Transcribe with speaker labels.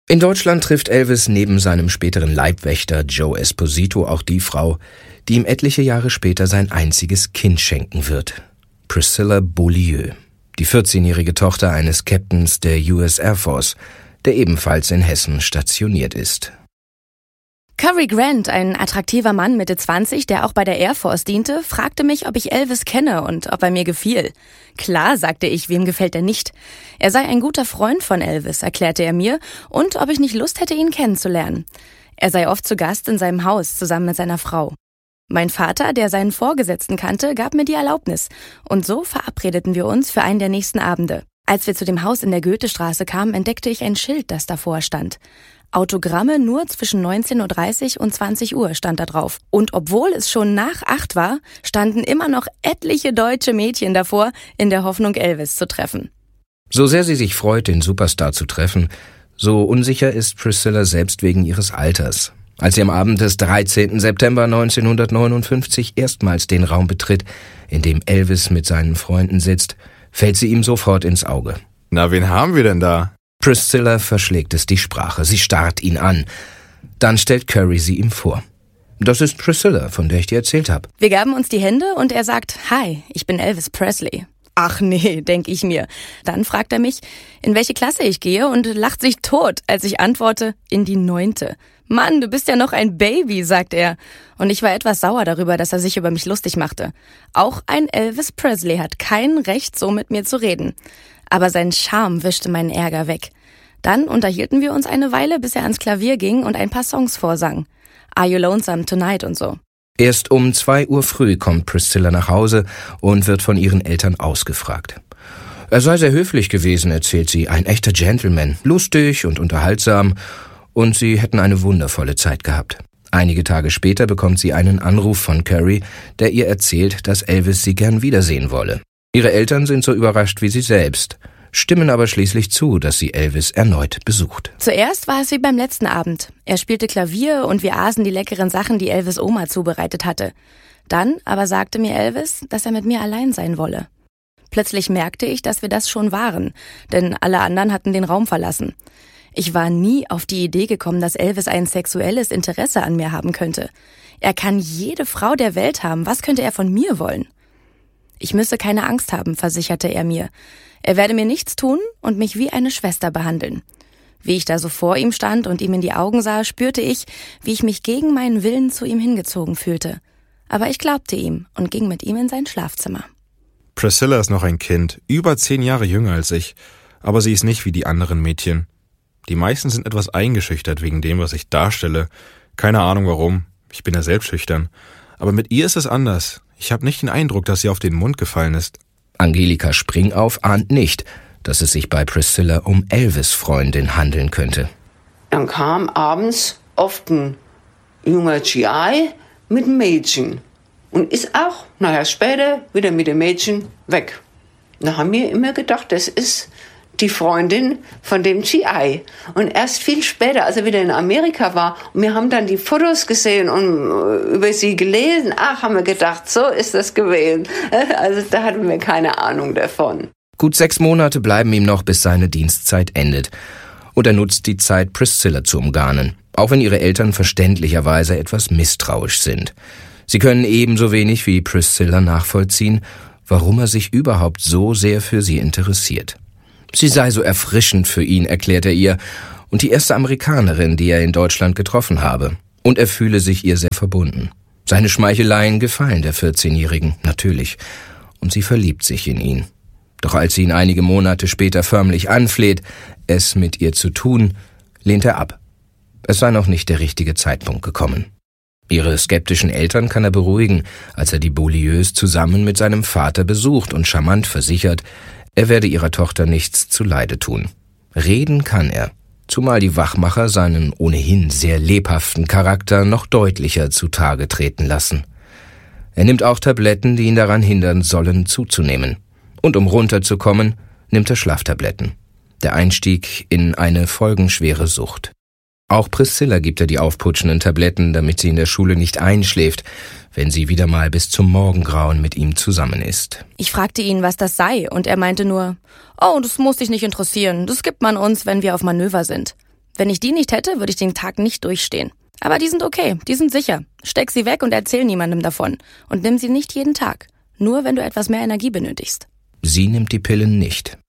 Speaker 1: In Deutschland trifft Elvis neben seinem späteren Leibwächter Joe Esposito auch die Frau, die ihm etliche Jahre später sein einziges Kind schenken wird. Priscilla Beaulieu, die 14-jährige Tochter eines Captains der US Air Force, der ebenfalls in Hessen stationiert ist.
Speaker 2: Cary Grant, ein attraktiver Mann Mitte 20, der auch bei der Air Force diente, fragte mich, ob ich Elvis kenne und ob er mir gefiel. Klar, sagte ich, wem gefällt er nicht? Er sei ein guter Freund von Elvis, erklärte er mir, und ob ich nicht Lust hätte, ihn kennenzulernen. Er sei oft zu Gast in seinem Haus zusammen mit seiner Frau. Mein Vater, der seinen Vorgesetzten kannte, gab mir die Erlaubnis, und so verabredeten wir uns für einen der nächsten Abende. Als wir zu dem Haus in der Goethestraße kamen, entdeckte ich ein Schild, das davor stand. Autogramme nur zwischen 19.30 Uhr und 20 Uhr stand da drauf. Und obwohl es schon nach 8 war, standen immer noch etliche deutsche Mädchen davor, in der Hoffnung, Elvis zu treffen.
Speaker 1: So sehr sie sich freut, den Superstar zu treffen, so unsicher ist Priscilla selbst wegen ihres Alters. Als sie am Abend des 13. September 1959 erstmals den Raum betritt, in dem Elvis mit seinen Freunden sitzt, fällt sie ihm sofort ins Auge.
Speaker 3: Na, wen haben wir denn da?
Speaker 1: Priscilla verschlägt es die Sprache. Sie starrt ihn an. Dann stellt Cary sie ihm vor. Das ist Priscilla, von der ich dir erzählt habe.
Speaker 2: Wir gaben uns die Hände und er sagt, hi, ich bin Elvis Presley. Ach nee, denke ich mir. Dann fragt er mich, in welche Klasse ich gehe und lacht sich tot, als ich antworte, in die 9. Mann, du bist ja noch ein Baby, sagt er. Und ich war etwas sauer darüber, dass er sich über mich lustig machte. Auch ein Elvis Presley hat kein Recht, so mit mir zu reden. Aber sein Charme wischte meinen Ärger weg. Dann unterhielten wir uns eine Weile, bis er ans Klavier ging und ein paar Songs vorsang. Are You Lonesome Tonight und so.
Speaker 1: Erst um 2 Uhr früh kommt Priscilla nach Hause und wird von ihren Eltern ausgefragt. Er sei sehr höflich gewesen, erzählt sie, ein echter Gentleman, lustig und unterhaltsam, und sie hätten eine wundervolle Zeit gehabt. Einige Tage später bekommt sie einen Anruf von Cary, der ihr erzählt, dass Elvis sie gern wiedersehen wolle. Ihre Eltern sind so überrascht wie sie selbst, stimmen aber schließlich zu, dass sie Elvis erneut besucht.
Speaker 2: Zuerst war es wie beim letzten Abend. Er spielte Klavier und wir aßen die leckeren Sachen, die Elvis' Oma zubereitet hatte. Dann aber sagte mir Elvis, dass er mit mir allein sein wolle. Plötzlich merkte ich, dass wir das schon waren, denn alle anderen hatten den Raum verlassen. Ich war nie auf die Idee gekommen, dass Elvis ein sexuelles Interesse an mir haben könnte. Er kann jede Frau der Welt haben. Was könnte er von mir wollen? Ich müsse keine Angst haben, versicherte er mir. Er werde mir nichts tun und mich wie eine Schwester behandeln. Wie ich da so vor ihm stand und ihm in die Augen sah, spürte ich, wie ich mich gegen meinen Willen zu ihm hingezogen fühlte. Aber ich glaubte ihm und ging mit ihm in sein Schlafzimmer.
Speaker 3: Priscilla ist noch ein Kind, über 10 Jahre jünger als ich, aber sie ist nicht wie die anderen Mädchen. Die meisten sind etwas eingeschüchtert wegen dem, was ich darstelle. Keine Ahnung warum, ich bin ja selbst schüchtern. Aber mit ihr ist es anders. Ich habe nicht den Eindruck, dass sie auf den Mund gefallen ist.
Speaker 1: Angelika Springauf ahnt nicht, dass es sich bei Priscilla um Elvis' Freundin handeln könnte.
Speaker 4: Dann kam abends oft ein junger GI mit einem Mädchen und ist auch, nachher später, wieder mit dem Mädchen weg. Da haben wir immer gedacht, das ist die Freundin von dem GI. Und erst viel später, als er wieder in Amerika war, und wir haben dann die Fotos gesehen und über sie gelesen, haben wir gedacht, so ist das gewesen. Also da hatten wir keine Ahnung davon.
Speaker 1: Gut 6 Monate bleiben ihm noch, bis seine Dienstzeit endet. Und er nutzt die Zeit, Priscilla zu umgarnen, auch wenn ihre Eltern verständlicherweise etwas misstrauisch sind. Sie können ebenso wenig wie Priscilla nachvollziehen, warum er sich überhaupt so sehr für sie interessiert. Sie sei so erfrischend für ihn, erklärt er ihr, und die erste Amerikanerin, die er in Deutschland getroffen habe. Und er fühle sich ihr sehr verbunden. Seine Schmeicheleien gefallen der 14-Jährigen, natürlich, und sie verliebt sich in ihn. Doch als sie ihn einige Monate später förmlich anfleht, es mit ihr zu tun, lehnt er ab. Es sei noch nicht der richtige Zeitpunkt gekommen. Ihre skeptischen Eltern kann er beruhigen, als er die Beaulieus zusammen mit seinem Vater besucht und charmant versichert, er werde ihrer Tochter nichts zuleide tun. Reden kann er, zumal die Wachmacher seinen ohnehin sehr lebhaften Charakter noch deutlicher zutage treten lassen. Er nimmt auch Tabletten, die ihn daran hindern sollen, zuzunehmen. Und um runterzukommen, nimmt er Schlaftabletten. Der Einstieg in eine folgenschwere Sucht. Auch Priscilla gibt er die aufputschenden Tabletten, damit sie in der Schule nicht einschläft, wenn sie wieder mal bis zum Morgengrauen mit ihm zusammen ist.
Speaker 2: Ich fragte ihn, was das sei, und er meinte nur, oh, das muss dich nicht interessieren, das gibt man uns, wenn wir auf Manöver sind. Wenn ich die nicht hätte, würde ich den Tag nicht durchstehen. Aber die sind okay, die sind sicher. Steck sie weg und erzähl niemandem davon. Und nimm sie nicht jeden Tag. Nur wenn du etwas mehr Energie benötigst.
Speaker 1: Sie nimmt die Pillen nicht.